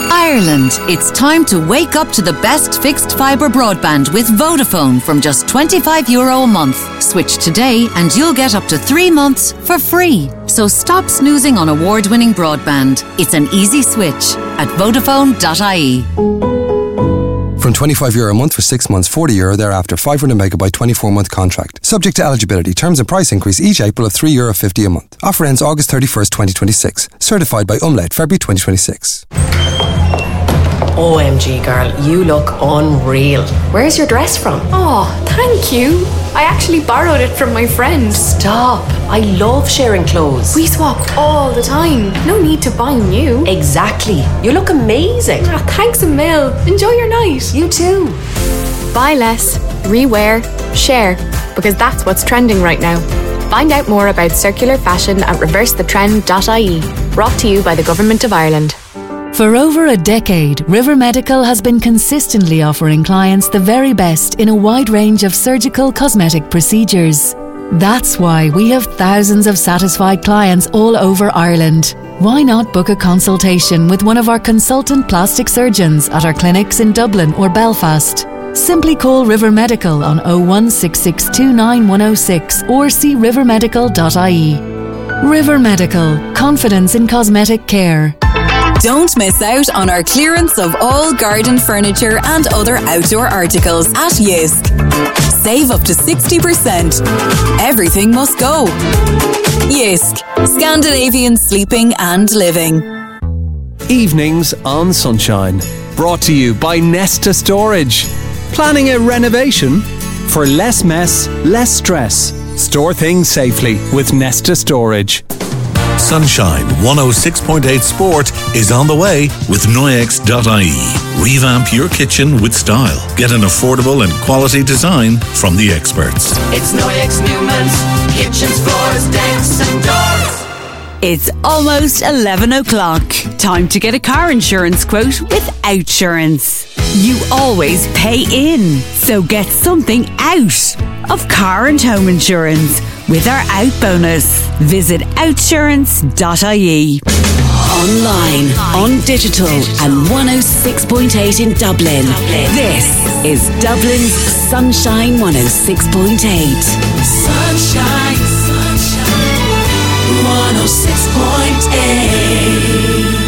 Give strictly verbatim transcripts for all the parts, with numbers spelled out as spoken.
Ireland, it's time to wake up to the best fixed fibre broadband with Vodafone from just twenty-five euro a month. Switch today and you'll get up to three months for free. So stop snoozing on award-winning broadband. It's an easy switch at vodafone dot I E. From twenty-five euro a month for six months, forty euro thereafter, five hundred megabyte twenty-four month contract. Subject to eligibility. Terms and price increase each April of three euro fifty a month. Offer ends August thirty-first, twenty twenty-six. Certified by Umlaut, February twenty twenty-six. O M G girl, you look unreal. Where's your dress from? Oh, thank you. I actually borrowed it from my friend. Stop. I love sharing clothes. We swap all the time. No need to buy new. Exactly. You look amazing. Oh, thanks a mil. Enjoy your night. You too. Buy less, rewear, share, because that's what's trending right now. Find out more about circular fashion at reverse the trend dot I E. Brought to you by the Government of Ireland. For over a decade, River Medical has been consistently offering clients the very best in a wide range of surgical cosmetic procedures. That's why we have thousands of satisfied clients all over Ireland. Why not book a consultation with one of our consultant plastic surgeons at our clinics in Dublin or Belfast? Simply call River Medical on oh one six six two nine one oh six or see river medical dot I E. River Medical, confidence in cosmetic care. Don't miss out on our clearance of all garden furniture and other outdoor articles at Jysk. Save up to sixty percent. Everything must go. Jysk, Scandinavian sleeping and living. Evenings on Sunshine. Brought to you by Nesta Storage. Planning a renovation? For less mess, less stress. Store things safely with Nesta Storage. Sunshine one oh six point eight Sport is on the way with Noyex dot I E. Revamp your kitchen with style. Get an affordable and quality design from the experts. It's Noyex Newman's kitchens, floors, decks and doors. It's almost eleven o'clock. Time to get a car insurance quote with Outsurance. You always pay in, so get something out of car and home insurance with our Out bonus. Visit outsurance dot I E. Online, on digital, and one oh six point eight in Dublin. This is Dublin's Sunshine one oh six point eight. Sunshine, sunshine, one oh six point eight.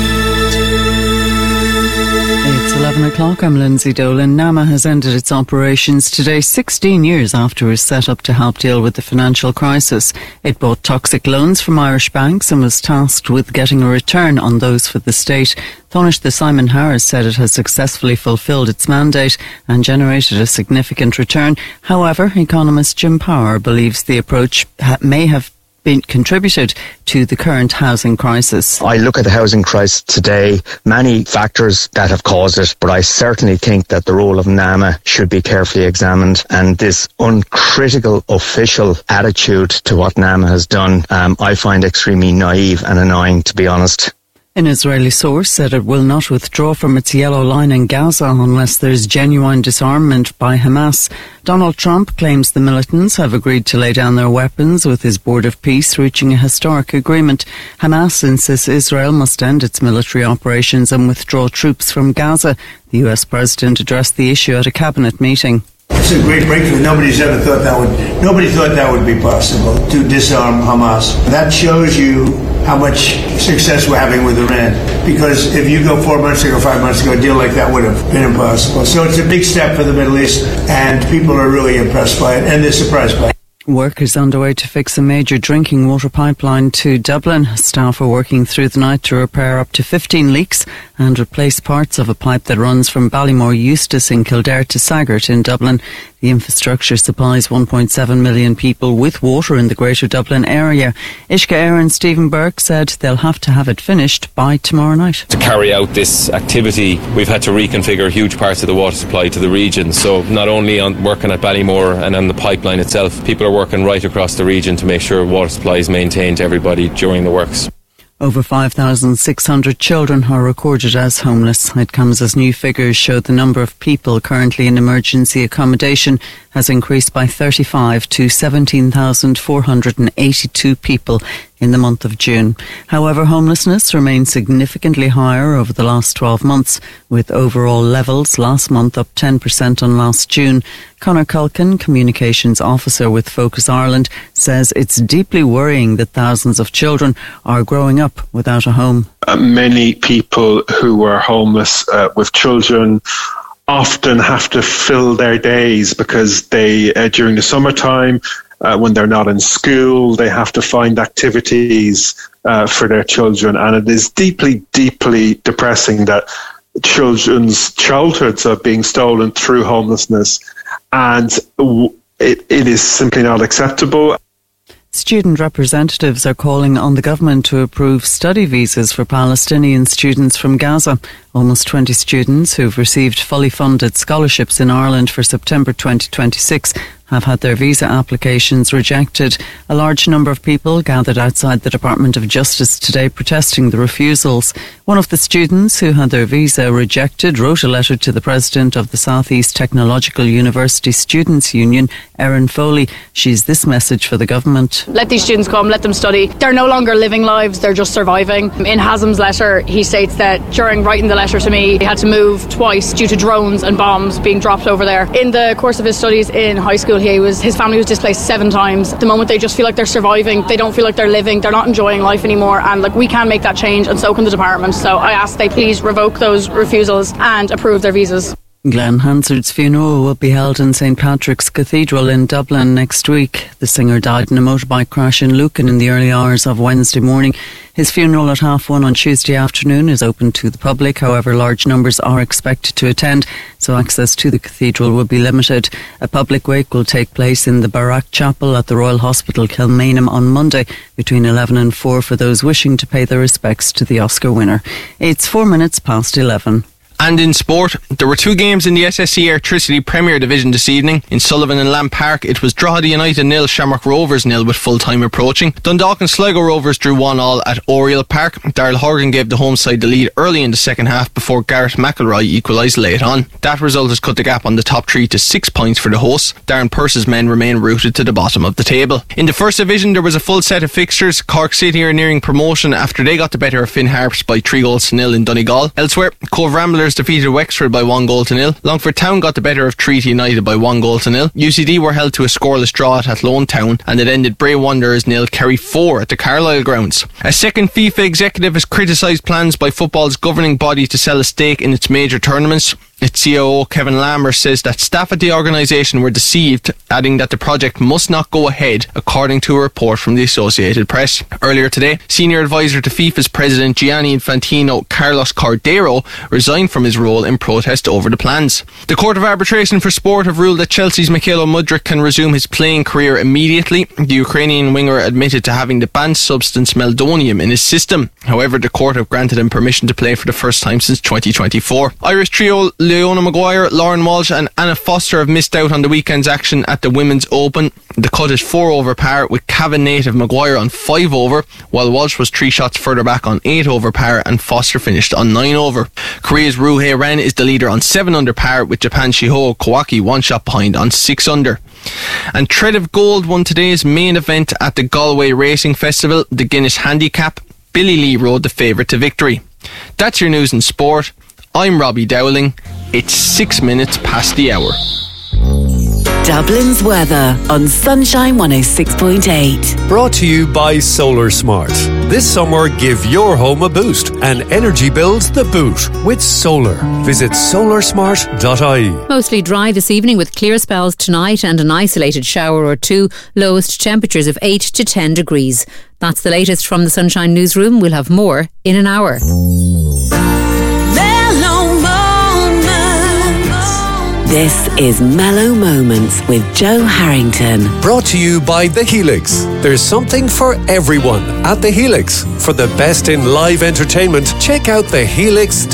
It's eleven o'clock. I'm Lindsay Dolan. NAMA has ended its operations today, sixteen years after it was set up to help deal with the financial crisis. It bought toxic loans from Irish banks and was tasked with getting a return on those for the state. Taoiseach Simon Harris said it has successfully fulfilled its mandate and generated a significant return. However, economist Jim Power believes the approach ha- may have been contributed to the current housing crisis. I look at the housing crisis today, many factors that have caused it, but I certainly think that the role of NAMA should be carefully examined, and this uncritical official attitude to what NAMA has done, um, I find extremely naive and annoying, to be honest. An Israeli source said it will not withdraw from its yellow line in Gaza unless there is genuine disarmament by Hamas. Donald Trump claims the militants have agreed to lay down their weapons with his Board of Peace, reaching a historic agreement. Hamas insists Israel must end its military operations and withdraw troops from Gaza. The U S president addressed the issue at a cabinet meeting. It's a great breakthrough. Nobody's ever thought that would. Nobody thought that would be possible to disarm Hamas. That shows you how much success we're having with Iran. Because if you go four months ago, five months ago, a deal like that would have been impossible. So it's a big step for the Middle East, and people are really impressed by it, and they're surprised by it. Work is underway to fix a major drinking water pipeline to Dublin. Staff are working through the night to repair up to fifteen leaks and replace parts of a pipe that runs from Ballymore Eustace in Kildare to Saggart in Dublin. The infrastructure supplies one point seven million people with water in the Greater Dublin area. Ishka Air and Stephen Burke said they'll have to have it finished by tomorrow night. To carry out this activity, we've had to reconfigure huge parts of the water supply to the region. So not only on working at Ballymore and on the pipeline itself, people are working right across the region to make sure water supply is maintained to everybody during the works. Over five thousand six hundred children are recorded as homeless. It comes as new figures show the number of people currently in emergency accommodation has increased by thirty-five to seventeen thousand four hundred eighty-two people. in the month of June. However, homelessness remains significantly higher over the last twelve months, with overall levels last month up ten percent on last June. Conor Culkin, Communications Officer with Focus Ireland, says it's deeply worrying that thousands of children are growing up without a home. Uh, many people who are homeless uh, with children often have to fill their days because they, uh, during the summertime, uh, when they're not in school, they have to find activities uh, for their children. And it is deeply, deeply depressing that children's childhoods are being stolen through homelessness. And it, it is simply not acceptable. Student representatives are calling on the government to approve study visas for Palestinian students from Gaza. Almost twenty students who've received fully funded scholarships in Ireland for September twenty twenty-six have had their visa applications rejected. A large number of people gathered outside the Department of Justice today protesting the refusals. One of the students who had their visa rejected wrote a letter to the president of the South East Technological University Students' Union, Erin Foley. She's this message for the government. Let these students come, let them study. They're no longer living lives, they're just surviving. In Hazem's letter, he states that during writing the letter to me, he had to move twice due to drones and bombs being dropped over there. In the course of his studies in high school, he was his family was displaced seven times. At the moment, they just feel like they're surviving. They don't feel like they're living. They're not enjoying life anymore. And like we can make that change, and so can the department. So I ask they please revoke those refusals and approve their visas. Glenn Hansard's funeral will be held in Saint Patrick's Cathedral in Dublin next week. The singer died in a motorbike crash in Lucan in the early hours of Wednesday morning. His funeral at half one on Tuesday afternoon is open to the public. However, large numbers are expected to attend, so access to the cathedral will be limited. A public wake will take place in the Barak Chapel at the Royal Hospital Kilmainham on Monday between eleven and four for those wishing to pay their respects to the Oscar winner. It's four minutes past eleven. And in sport, there were two games in the S S C Airtricity Premier Division this evening. In Sullivan and Lamb Park, it was Drogheda United nil, Shamrock Rovers nil with full time approaching. Dundalk and Sligo Rovers drew one all at Oriel Park. Darrell Horgan gave the home side the lead early in the second half before Garrett McElroy equalised late on. That result has cut the gap on the top three to six points for the hosts. Darren Purse's men remain rooted to the bottom of the table. In the First Division, there was a full set of fixtures. Cork City are nearing promotion after they got the better of Finn Harps by three goals to nil in Donegal. Elsewhere, Cove Ramblers defeated Wexford by one goal to nil. Longford Town got the better of Treaty United by one goal to nil. U C D were held to a scoreless draw at Athlone Town, and it ended Bray Wanderers nil, Kerry four at the Carlisle grounds. A second FIFA executive has criticised plans by football's governing body to sell a stake in its major tournaments. Its C O O Kevin Lambert says that staff at the organisation were deceived, adding that the project must not go ahead, according to a report from the Associated Press. Earlier today, senior advisor to FIFA's president Gianni Infantino, Carlos Cordero, resigned from his role in protest over the plans. The Court of Arbitration for Sport have ruled that Chelsea's Mikhailo Mudryk can resume his playing career immediately. The Ukrainian winger admitted to having the banned substance meldonium in his system. However, the court have granted him permission to play for the first time since twenty twenty-four. Irish trio Leona Maguire, Lauren Walsh and Anna Foster have missed out on the weekend's action at the Women's Open. The cut is four over par with Cavan native Maguire on five over, while Walsh was three shots further back on eight over par and Foster finished on nine over. Korea's Roo Hae-ren is the leader on seven under par with Japan's Shiho Kawaki one shot behind on six under. And Tread of Gold won today's main event at the Galway Racing Festival, the Guinness Handicap. Billy Lee rode the favourite to victory. That's your news in sport. I'm Robbie Dowling. It's six minutes past the hour. Dublin's weather on Sunshine one oh six point eight. Brought to you by Solar Smart. This summer, give your home a boost and energy bills the boot with solar. Visit solar smart dot I E. Mostly dry this evening with clear spells tonight and an isolated shower or two. Lowest temperatures of eight to ten degrees. That's the latest from the Sunshine Newsroom. We'll have more in an hour. This is Mellow Moments with Joe Harrington. Brought to you by The Helix. There's something for everyone at The Helix. For the best in live entertainment, check out the helix